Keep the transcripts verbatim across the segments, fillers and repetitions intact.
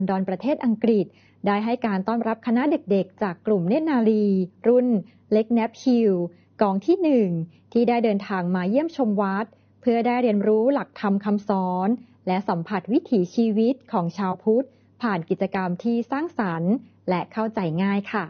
ดอนประเทศอังกฤษได้ให้การต้อนรับคณะเด็กๆจากกลุ่มเนตรนารีรุ่นเล็กแนปฮิลกองที่หนึ่งที่ได้เดินทางมาเยี่ยมชมวัดเพื่อได้เรียนรู้หลักธรรมคำสอนและสัมผัสวิถีชีวิตของชาวพุทธผ่านกิจกรรมที่สร้างสรรค์และเข้าใจง่ายค่ะ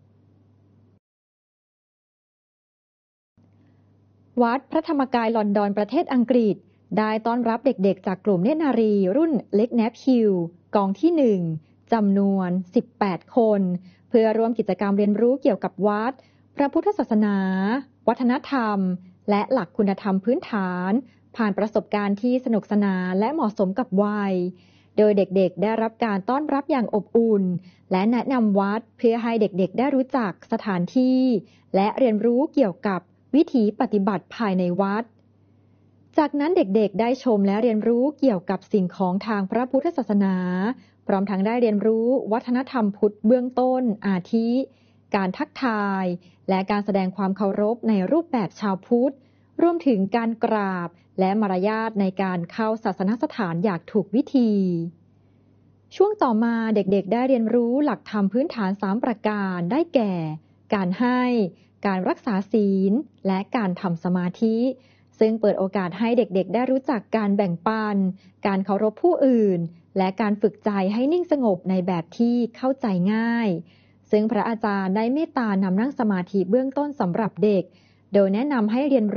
วัดพระธรรมกายลอนดอนประเทศอังกฤษได้ต้อนรับเด็กๆจากกลุ่มเนตรนารีรุ่นเล็กแนปฮิลกองที่หนึ่งจำนวนสิบแปดคนเพื่อร่วมกิจกรรมเรียนรู้เกี่ยวกับวัดพระพุทธศาสนาวัฒนธรรมและหลักคุณธรรมพื้นฐานผ่านประสบการณ์ที่สนุกสนานและเหมาะสมกับวัยโดยเด็กๆได้รับการต้อนรับอย่างอบอุ่นและแนะนำวัดเพื่อให้เด็กๆได้รู้จักสถานที่และเรียนรู้เกี่ยวกับวิถีปฏิบัติภายในวัดจากนั้นเด็กๆได้ชมและเรียนรู้เกี่ยวกับสิ่งของทางพระพุทธศาสนาพร้อมทั้งได้เรียนรู้วัฒนธรรมพุทธเบื้องต้นอาทิการทักทายและการแสดงความเคารพในรูปแบบชาวพุทธรวมถึงการกราบและมารยาทในการเข้าศาสนสถานอย่างถูกวิธีช่วงต่อมาเด็กๆได้เรียนรู้หลักธรรมพื้นฐานสามประการได้แก่ การให้การรักษาศีลและการทำสมาธิซึ่งเปิดโอกาสให้เด็กๆได้รู้จักการแบ่งปันการเคารพผู้อื่นและการฝึกใจให้นิ่งสงบในแบบที่เข้าใจง่ายซึ่งพระอาจารย์ได้เมตตานำนั่งสมาธิเบื้องต้นสำหรับเด็กโดยแนะนำให้เรียน